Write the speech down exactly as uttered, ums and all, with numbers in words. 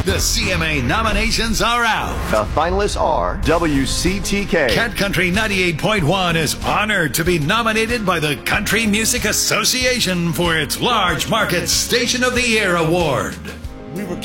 The C M A nominations are out. The finalists are W C T K. Cat Country ninety-eight point one is honored to be nominated by the Country Music Association for its Large Market Station of the Year Award. We were